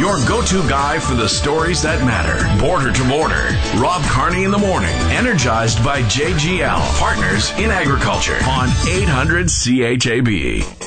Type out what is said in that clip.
your go-to guy for the stories that matter. Border to Border. Rob Carney in the morning. Energized by JGL, Partners in Agriculture on 800 CHAB.